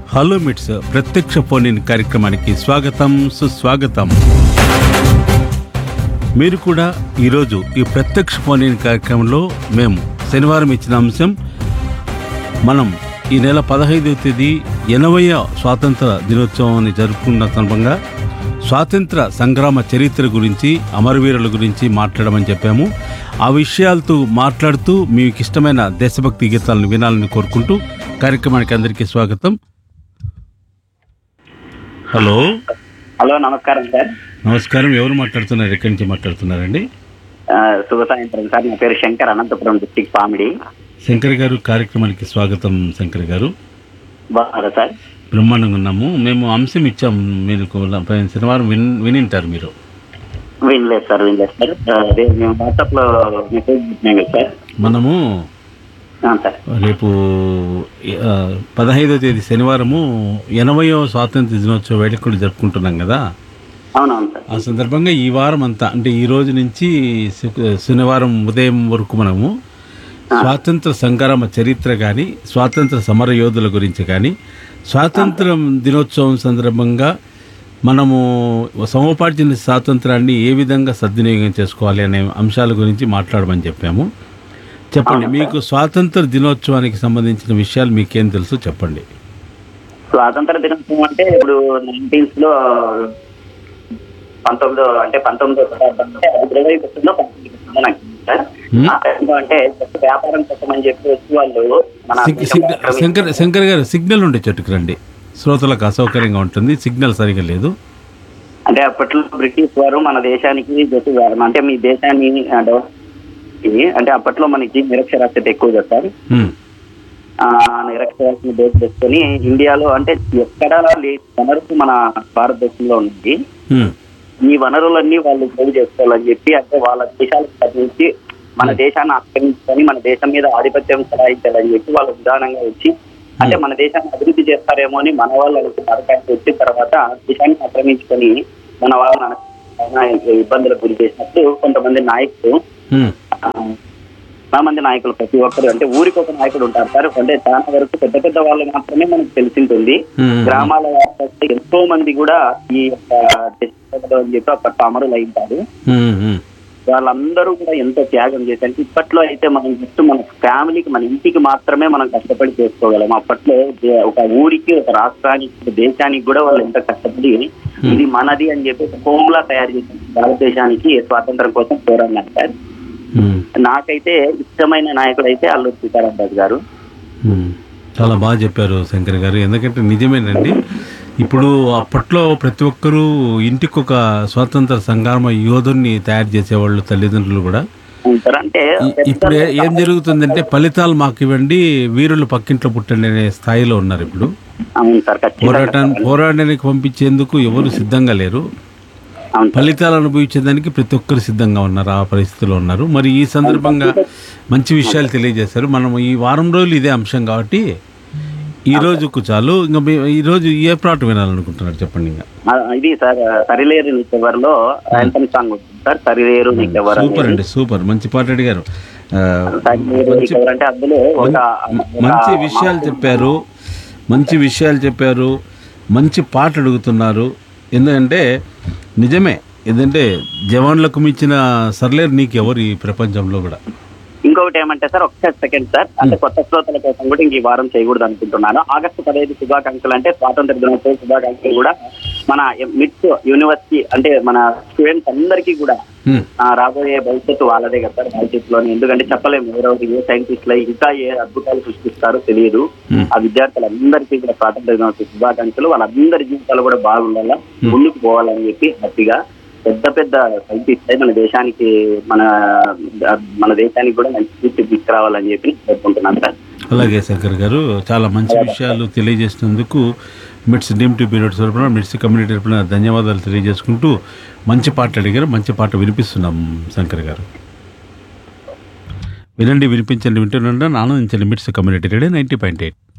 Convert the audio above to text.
Hello మిట్స్ ప్రత్యక్ష phone in కార్యక్రమానికి స్వాగతం, సుస్వాగతం. మీరు కూడా ఈరోజు ఈ ప్రత్యక్ష ఫోన్ ఇన్ కార్యక్రమంలో మేము శనివారం ఇచ్చిన అంశం, మనం ఈ నెల 15వ తేదీ 80వ స్వాతంత్ర దినోత్సవాన్ని జరుపుకున్న సందర్భంగా స్వాతంత్ర సంగ్రామ చరిత్ర గురించి, అమరవీరుల గురించి మాట్లాడమని చెప్పాము. ఆ విషయాలతో మాట్లాడుతూ మీకు ఇష్టమైన దేశభక్తి గీతాలను వినాలని కోరుకుంటూ కార్యక్రమానికి అందరికీ స్వాగతం. హలో. హలో, నమస్కారం సార్. నమస్కారం. ఎవరు మాట్లాడుతున్నారు? ఎక్కడి నుంచి మాట్లాడుతున్నారండి? శుభ సాయంత్రం సార్. నా పేరు శంకర్, అనంతపురం డిస్ట్రిక్ట్ పామిడి. శంకర్ గారు, కార్యక్రమానికి స్వాగతం. శంకర్ గారు బాగున్నారా సార్? బ్రహ్మాండంగా ఉన్నాము. మేము అంశం ఇచ్చాము, మీరు శనివారం వినింటారు. మీరు వినలేదు సార్. అదే మేము వాట్సాప్ లో మెసేజ్ పెట్టినాం కదా సార్. మనము సార్ రేపు 15వ తేదీ శనివారము 80వ స్వాతంత్ర దినోత్సవ వేడుకలు జరుపుకుంటున్నాం కదా. అవునవును సార్. ఆ సందర్భంగా ఈ వారం అంతా, అంటే ఈ రోజు నుంచి శనివారం ఉదయం వరకు మనము స్వాతంత్ర సంగ్రామ చరిత్ర కానీ, స్వాతంత్ర సమర యోధుల గురించి కానీ, స్వాతంత్రం దినోత్సవం సందర్భంగా మనము సముపార్జన స్వాతంత్రాన్ని ఏ విధంగా సద్వినియోగం చేసుకోవాలి అనే అంశాల గురించి మాట్లాడమని చెప్పాము. చెప్పండి, మీకు స్వాతంత్ర దినోత్సవానికి సంబంధించిన విషయాలు మీకేం తెలుసు చెప్పండి. స్వాతంత్ర దినోత్సవం అంటే ఇప్పుడు 19th లో 19వ శతాబ్దం అంటే అది 20% నాకు సార్. ఆ టైంలో అంటే వ్యాపారం కోసం అని చెప్పి వచ్చి వాళ్ళు మన శంకర్ గారు, సిగ్నల్ ఉండే చోటుకు రండి, శ్రోతలకు అసౌకర్యంగా ఉంటుంది. సిగ్నల్ సరిగా లేదు. అంటే అప్పట్లో బ్రిటిష్ వారు మన దేశానికి అంటే మీ దేశాన్ని అంటే అప్పట్లో మనకి నిరక్షరాస్యత ఎక్కువ కదా సార్. నిరక్షరాస్యతను బేస్ చేసుకొని ఇండియాలో అంటే ఎక్కడా వనరు మన భారతదేశంలో ఉంది. ఈ వనరులన్నీ వాళ్ళు పోగు చేసుకోవాలని చెప్పి, అంటే వాళ్ళ దేశాలకు తగ్గించి మన దేశాన్ని ఆక్రమించుకొని మన దేశం మీద ఆధిపత్యం చెలాయించాలని చెప్పి వాళ్ళు విధానంగా వచ్చి, అంటే మన దేశాన్ని అభివృద్ధి చేస్తారేమో అని మన వాళ్ళు అనుకున్నారు. కానీ వచ్చిన తర్వాత దేశాన్ని ఆక్రమించుకొని మన వాళ్ళని ఇబ్బందులకు గురి చేసినప్పుడు కొంతమంది నాయకులు, చాలా మంది నాయకులు, ప్రతి ఒక్కరు అంటే ఊరికి ఒక నాయకుడు ఉంటారు సార్. అంటే చాలా వరకు పెద్ద పెద్ద వాళ్ళు మాత్రమే మనకు తెలిసింటుంది. గ్రామాల ఎంతో మంది కూడా ఈ యొక్క అని చెప్పి అప్పట్లో అమరులు అయింటారు. వాళ్ళందరూ కూడా ఎంతో త్యాగం చేశారు. ఇప్పట్లో అయితే మనం జస్ట్ మన ఫ్యామిలీకి, మన ఇంటికి మాత్రమే మనం కష్టపడి చేసుకోగలం. అప్పట్లో ఒక ఊరికి, ఒక రాష్ట్రానికి, ఒక దేశానికి కూడా వాళ్ళు ఎంత కష్టపడి ఇది మనది అని చెప్పి ఒక హోమ్లా తయారు చేశారు. భారతదేశానికి స్వాతంత్రం కోసం పోరాడినారు సార్. నాకైతే ఇష్టమైన నాయకుడు అయితే అల్లూరి సీతారామరాజు గారు. చాలా బాగా చెప్పారు శంకర్ గారు. ఎందుకంటే నిజమేనండి, ఇప్పుడు అప్పట్లో ప్రతి ఒక్కరూ ఇంటికి ఒక స్వాతంత్ర సంగ్రామ యోధుని తయారు చేసేవాళ్ళు, తల్లిదండ్రులు కూడా. అంటే ఇప్పుడు ఏం జరుగుతుందంటే, ఫలితాలు మాకు ఇవ్వండి, వీరులు పక్కింట్లో పుట్టండి అనే స్థాయిలో ఉన్నారు ఇప్పుడు. పోరాటానికి పంపించేందుకు ఎవరు సిద్ధంగా లేరు. ఫలితాలు అనుభవించేదానికి ప్రతి ఒక్కరు సిద్ధంగా ఉన్నారు, ఆ పరిస్థితిలో ఉన్నారు. మరి ఈ సందర్భంగా మంచి విషయాలు తెలియజేశారు. మనం ఈ వారం రోజులు ఇదే అంశం కాబట్టి ఈ రోజుకు చాలు. ఇంకా ఈ రోజు ఏ పాట వినాలనుకుంటున్నారు చెప్పండి. ఇంకా ఇది sir, Sarileru నీకెవరిలో song sir. Sarileru నీకెవరు. సూపర్ అండి, సూపర్. మంచి పాట అడిగారు. మంచి విషయాలు చెప్పారు, మంచి విషయాలు చెప్పారు, మంచి పాట అడుగుతున్నారు. ఎందుకంటే నిజమే, ఎందుకంటే జవాన్లకు మించిన సర్లేరు నీకెవరు ఈ ప్రపంచంలో కూడా. ఇంకొకటి ఏమంటే సార్, ఒక్క సెకండ్ సార్, అంటే కొత్త శ్రోతల కోసం కూడా ఇంక ఈ వారం చేయకూడదు అనుకుంటున్నాను. ఆగస్టు 15 శుభాకాంక్షలు, అంటే స్వాతంత్ర దినోత్సవ శుభాకాంక్షలు కూడా మన మిట్స్ యూనివర్సిటీ, అంటే మన స్టూడెంట్స్ అందరికీ కూడా రాబోయే భవిష్యత్తు వాళ్ళదే కదా సార్ భవిష్యత్తులోని. ఎందుకంటే చెప్పలేము ఎవరెవరు ఏ సైంటిస్టులు ఇంకా ఏ అద్భుతాలు సృష్టిస్తారో తెలియదు. ఆ విద్యార్థులందరికీ కూడా స్వాతంత్ర దినోత్సవ శుభాకాంక్షలు. వాళ్ళందరి జీవితాలు కూడా బాగుండాలా, ముందుకు పోవాలని చెప్పి హ్యాపీగా పెద్ద పెద్ద సైంటిస్ట్ మన దేశానికి, మన దేశానికి కూడా మంచి కీర్తి తీసుకురావాలని చెప్పి కోరుకుంటున్నాను సార్. అలాగే శంకర్ గారు, చాలా మంచి విషయాలు తెలియజేసినందుకు మిట్స్ డీమ్ టు పీరియడ్ తరపున, మిట్స్ కమ్యూనిటీ తరపున ధన్యవాదాలు తెలియజేసుకుంటూ మంచి పాట అడిగారు, మంచి పాట వినిపిస్తున్నాం శంకర్ గారు. వినండి, వినిపించండి, వింటున్నాను, ఆనందించండి. మిట్స్ కమ్యూనిటీ రేడియో 90.8.